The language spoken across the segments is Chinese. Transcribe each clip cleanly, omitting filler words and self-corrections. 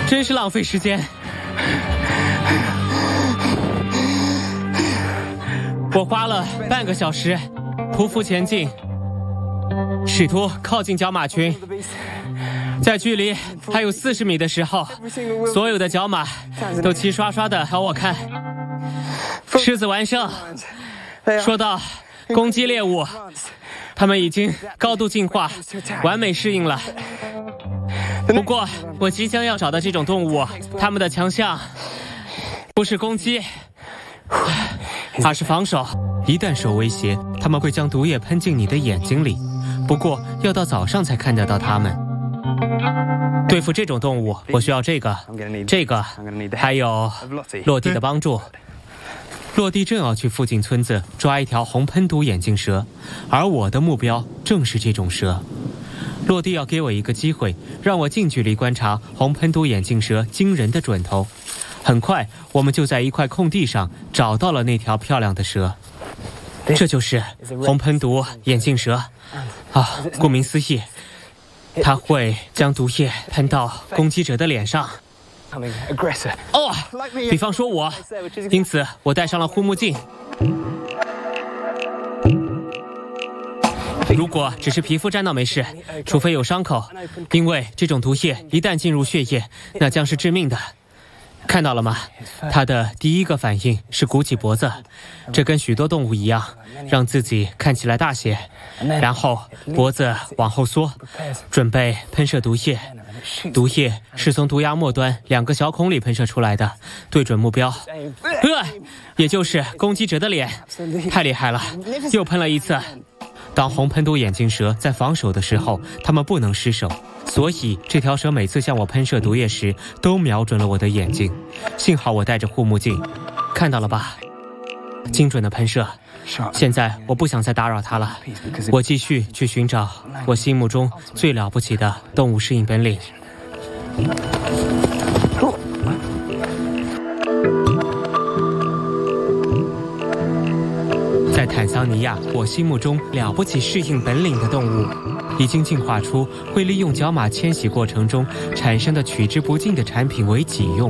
真是浪费时间。我花了半个小时匍匐前进，试图靠近角马群。在距离还有40米的时候，所有的角马都齐刷刷地朝我看。狮子完胜。说到攻击猎物，它们已经高度进化，完美适应了。不过我即将要找的这种动物，它们的强项不是攻击，而是防守。 一旦受威胁，它们会将毒液喷进你的眼睛里。不过要到早上才看得到它们。 对付这种动物，我需要这个，还有落地的帮助。 落地正要去附近村子抓一条红喷毒眼镜蛇，而我的目标正是这种蛇。落地要给我一个机会，让我近距离观察红喷毒眼镜蛇惊人的准头。很快，我们就在一块空地上找到了那条漂亮的蛇。这就是红喷毒眼镜蛇啊！顾名思义，它会将毒液喷到攻击者的脸上。哦，比方说我，因此我戴上了护目镜。如果只是皮肤沾到没事，除非有伤口，因为这种毒液一旦进入血液，那将是致命的。看到了吗？它的第一个反应是鼓起脖子，这跟许多动物一样，让自己看起来大些，然后脖子往后缩，准备喷射毒液。毒液是从毒牙末端2个小孔里喷射出来的，对准目标，也就是攻击者的脸。太厉害了，又喷了一次。当红喷毒眼镜蛇在防守的时候，它们不能失手，所以这条蛇每次向我喷射毒液时都瞄准了我的眼睛。幸好我戴着护目镜，看到了吧？精准的喷射。现在我不想再打扰它了，我继续去寻找我心目中最了不起的动物适应本领。在坦桑尼亚，我心目中了不起适应本领的动物，已经进化出会利用角马迁徙过程中产生的取之不尽的产品为己用。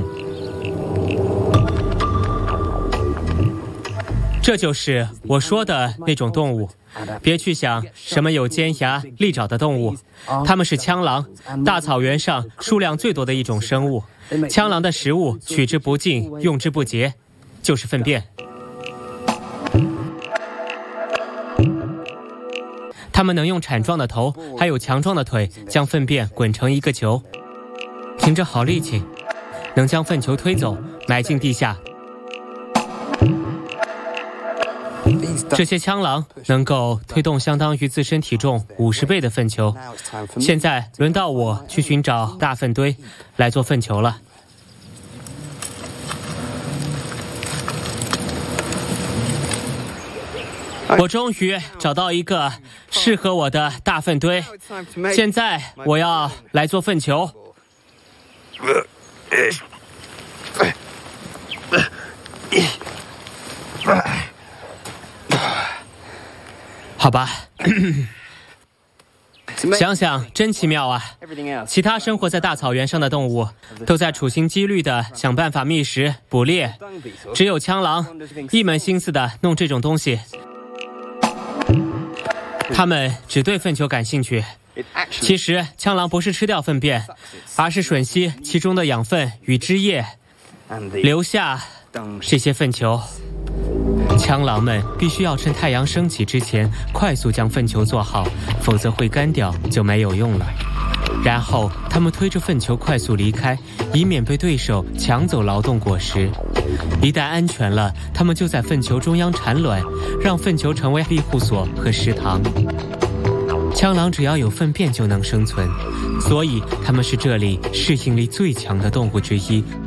这就是我说的那种动物。别去想什么有尖牙利爪的动物，它们是枪狼，大草原上数量最多的一种生物。枪狼的食物取之不尽，用之不竭，就是粪便。它们能用铲状的头还有强壮的腿将粪便滚成一个球，凭着好力气能将粪球推走，埋进地下。这些枪狼能够推动相当于自身体重50倍的粪球。现在轮到我去寻找大粪堆来做粪球了。我终于找到一个适合我的大粪堆，现在我要来做粪球。好吧，想想真奇妙啊！其他生活在大草原上的动物都在处心积虑地想办法觅食捕猎，只有枪狼一门心思地弄这种东西。他们只对粪球感兴趣。其实枪狼不是吃掉粪便，而是吮吸其中的养分与汁液，留下这些粪球。枪狼们必须要趁太阳升起之前快速将粪球做好，否则会干掉就没有用了。然后他们推着粪球快速离开，以免被对手抢走劳动果实。一旦安全了，他们就在粪球中央产卵，让粪球成为庇护所和食堂。枪狼只要有粪便就能生存，所以它们是这里适应力最强的动物之一。